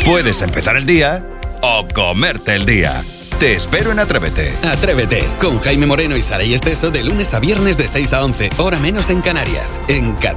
Puedes empezar el día o comerte el día. Te espero en Atrévete. Atrévete, con Jaime Moreno y Saray Esteso de lunes a viernes de 6 a 11, hora menos en Canarias, en Qatar.